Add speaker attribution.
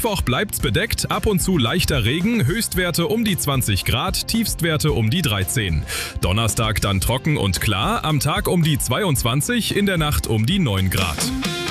Speaker 1: Mittwoch bleibt's bedeckt, ab und zu leichter Regen, Höchstwerte um die 20 Grad, Tiefstwerte um die 13. Donnerstag dann trocken und klar, am Tag um die 22, in der Nacht um die 9 Grad.